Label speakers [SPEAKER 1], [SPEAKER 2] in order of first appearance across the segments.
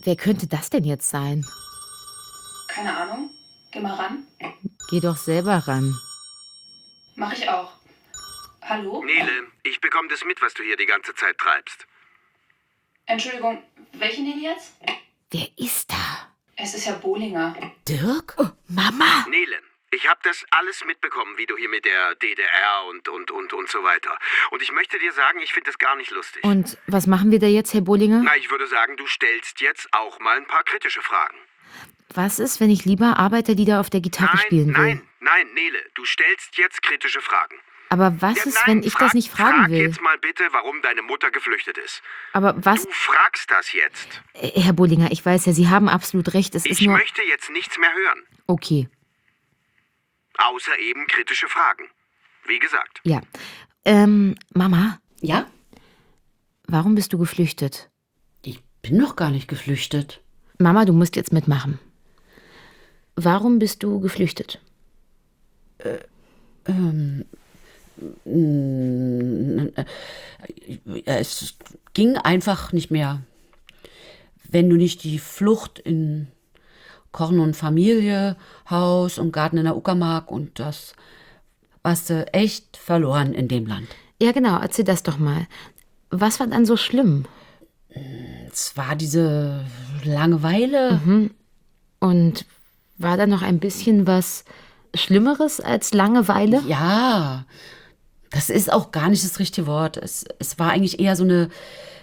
[SPEAKER 1] Wer könnte das denn jetzt sein?
[SPEAKER 2] Keine Ahnung. Geh mal ran.
[SPEAKER 1] Geh doch selber ran.
[SPEAKER 2] Mach ich auch. Hallo?
[SPEAKER 3] Nele, ich bekomme das mit, was du hier die ganze Zeit treibst.
[SPEAKER 2] Entschuldigung, welche Nele jetzt?
[SPEAKER 1] Wer ist da?
[SPEAKER 2] Es ist Herr Bohlinger.
[SPEAKER 1] Dirk? Oh, Mama!
[SPEAKER 3] Nele, ich habe das alles mitbekommen, wie du hier mit der DDR und so weiter. Und ich möchte dir sagen, ich finde das gar nicht lustig.
[SPEAKER 1] Und was machen wir da jetzt, Herr Bohlinger?
[SPEAKER 3] Na, ich würde sagen, du stellst jetzt auch mal ein paar kritische Fragen.
[SPEAKER 1] Was ist, wenn ich lieber Arbeiterlieder auf der Gitarre spielen will?
[SPEAKER 3] Nein, Nele, du stellst jetzt kritische Fragen.
[SPEAKER 1] Aber was ist, wenn ich das nicht fragen will?
[SPEAKER 3] Frag jetzt mal bitte, warum deine Mutter geflüchtet ist.
[SPEAKER 1] Aber was...
[SPEAKER 3] Du fragst das jetzt.
[SPEAKER 1] Herr Bohlinger, ich weiß ja, Sie haben absolut recht. Es ist
[SPEAKER 3] Ich
[SPEAKER 1] nur...
[SPEAKER 3] möchte jetzt nichts mehr hören.
[SPEAKER 1] Okay,
[SPEAKER 3] Außer eben kritische Fragen. Wie gesagt.
[SPEAKER 1] ja. Mama,
[SPEAKER 4] Ja?
[SPEAKER 1] warum bist du geflüchtet?
[SPEAKER 4] Ich bin noch gar nicht geflüchtet.
[SPEAKER 1] Mama, du musst jetzt mitmachen. Warum bist du geflüchtet?
[SPEAKER 4] Es ging einfach nicht mehr. Wenn du nicht die Flucht in Kochen und Familie, Haus und Garten in der Uckermark und das warst du echt verloren in dem Land.
[SPEAKER 1] Ja, genau, erzähl das doch mal. Was war dann so schlimm?
[SPEAKER 4] Es war diese Langeweile.
[SPEAKER 1] Und war da noch ein bisschen was Schlimmeres als Langeweile?
[SPEAKER 4] Ja, das ist auch gar nicht das richtige Wort. Es war eigentlich eher so eine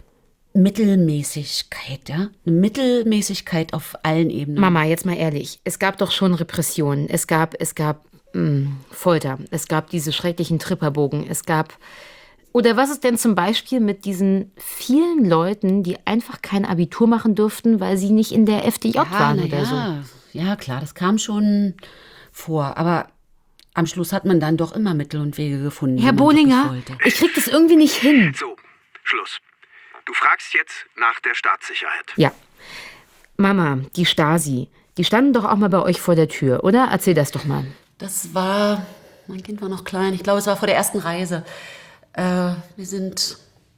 [SPEAKER 4] Mittelmäßigkeit, ja? Eine Mittelmäßigkeit auf allen Ebenen.
[SPEAKER 1] Mama, jetzt mal ehrlich, es gab doch schon Repressionen. Es gab Folter. Es gab diese schrecklichen Tripperbogen. Es gab... Oder was ist denn zum Beispiel mit diesen vielen Leuten, die einfach kein Abitur machen durften, weil sie nicht in der FDJ waren oder so?
[SPEAKER 4] Ja, klar, das kam schon vor. Aber am Schluss hat man dann doch immer Mittel und Wege gefunden.
[SPEAKER 1] Herr
[SPEAKER 4] wenn man wirklich
[SPEAKER 1] Bohlinger,
[SPEAKER 4] wollte.
[SPEAKER 1] ich krieg das irgendwie nicht hin.
[SPEAKER 3] So, Schluss. Du fragst jetzt nach der Staatssicherheit.
[SPEAKER 1] Ja. Mama, die Stasi, die standen doch auch mal bei euch vor der Tür, oder? Erzähl das doch mal.
[SPEAKER 4] Das war, mein Kind war noch klein, ich glaube, es war vor der ersten Reise. Wir sind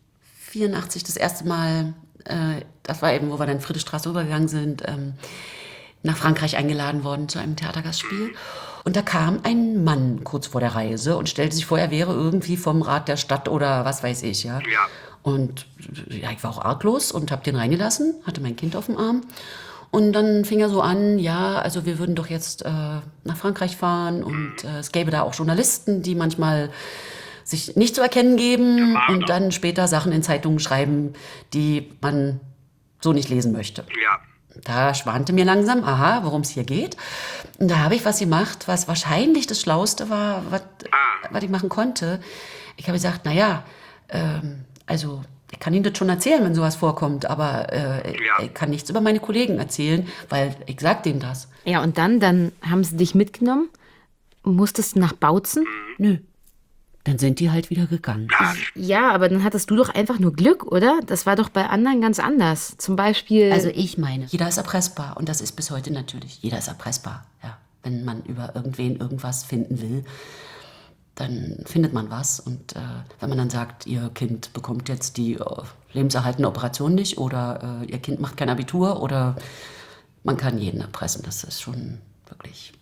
[SPEAKER 4] 84 das erste Mal, das war eben, wo wir dann Friedrichstraße rübergegangen sind, nach Frankreich eingeladen worden zu einem Theatergastspiel. Und da kam ein Mann kurz vor der Reise und stellte sich vor, er wäre irgendwie vom Rat der Stadt oder was weiß ich, ja.
[SPEAKER 3] Ja.
[SPEAKER 4] Und ja, ich war auch arglos und habe den reingelassen, hatte mein Kind auf dem Arm. Und dann fing er so an, ja, also wir würden doch jetzt nach Frankreich fahren und es gäbe da auch Journalisten, die manchmal sich nicht zu erkennen geben und dann später Sachen in Zeitungen schreiben, die man so nicht lesen möchte.
[SPEAKER 3] Ja.
[SPEAKER 4] Da schwante mir langsam, aha, worum es hier geht. Und da habe ich was gemacht, was wahrscheinlich das Schlauste war, was ich machen konnte. Ich habe gesagt, naja, also ich kann Ihnen das schon erzählen, wenn sowas vorkommt, aber ich kann nichts über meine Kollegen erzählen, weil ich sag denen das.
[SPEAKER 1] Ja, und dann haben sie dich mitgenommen? Musstest du nach Bautzen?
[SPEAKER 4] Nö. Dann sind die halt wieder gegangen.
[SPEAKER 1] Ja, aber dann hattest du doch einfach nur Glück, oder? Das war doch bei anderen ganz anders. Zum Beispiel...
[SPEAKER 4] Also ich meine, jeder ist erpressbar und das ist bis heute natürlich. Jeder ist erpressbar, ja. Wenn man über irgendwen irgendwas finden will, dann findet man was. Und wenn man dann sagt, ihr Kind bekommt jetzt die lebenserhaltende Operation nicht oder ihr Kind macht kein Abitur oder man kann jeden erpressen, das ist schon wirklich...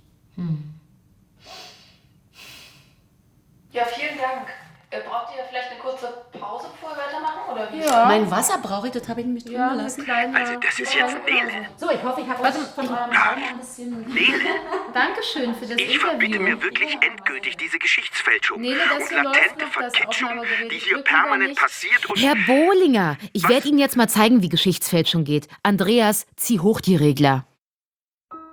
[SPEAKER 2] Ja, vielen Dank. Braucht ihr vielleicht eine kurze Pause, bevor wir weitermachen? Oder wie?
[SPEAKER 5] Ja.
[SPEAKER 4] Mein Wasser brauche ich, das habe ich mich drin
[SPEAKER 5] Ja, eine
[SPEAKER 4] gelassen.
[SPEAKER 5] kleine...
[SPEAKER 3] Also das ist jetzt Nele.
[SPEAKER 4] So, ich hoffe, ich habe euch von eurem Raum ein bisschen...
[SPEAKER 3] Nele,
[SPEAKER 5] Dankeschön für das
[SPEAKER 3] ich verbitte
[SPEAKER 5] Interview.
[SPEAKER 3] mir wirklich endgültig diese Geschichtsfälschung
[SPEAKER 5] Nele, das
[SPEAKER 3] und
[SPEAKER 5] hier läuft
[SPEAKER 3] latente
[SPEAKER 5] noch, das
[SPEAKER 3] Verkitschung,
[SPEAKER 5] Aufnahmegerät.
[SPEAKER 3] die
[SPEAKER 5] Ich
[SPEAKER 3] hier
[SPEAKER 5] drück lieber
[SPEAKER 3] permanent
[SPEAKER 5] nicht.
[SPEAKER 3] passiert. Und
[SPEAKER 1] Herr Bohlinger, ich werde Ihnen jetzt mal zeigen, wie Geschichtsfälschung geht. Andreas, zieh hoch die Regler.